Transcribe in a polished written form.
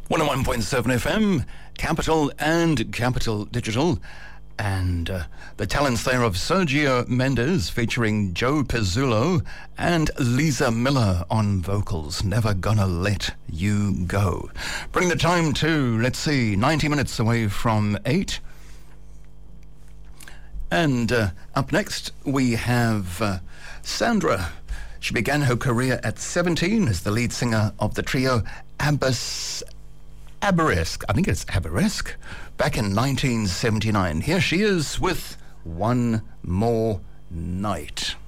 101.7 FM, Capital and Capital Digital. And the talents there of Sergio Mendes featuring Joe Pizzullo and Lisa Miller on vocals. Never Gonna Let You Go. Bring the time to, 90 minutes away from 8. And up next we have Sandra. She began her career at 17 as the lead singer of the trio Aberesque. I think it's Aberesque. Back in 1979. Here she is with One More Night.